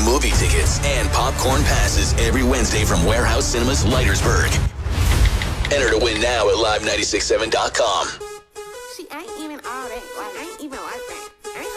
movie tickets and popcorn passes every Wednesday from Warehouse Cinemas, Leitersburg. Enter to win now at live967.com. See, I ain't even all that. Like, I ain't even like that.